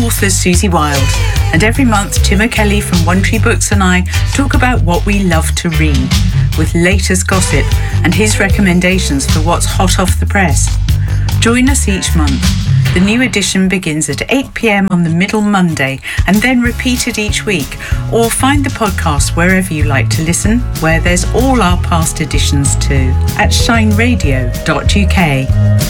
author Susie Wilde, and every month Tim O'Kelly from One Tree Books and I talk about what we love to read, with latest gossip and his recommendations for what's hot off the press. Join us each month. The new edition begins at 8 p.m. on the middle Monday and then repeated each week, or find the podcast wherever you like to listen, where there's all our past editions too, at shineradio.uk.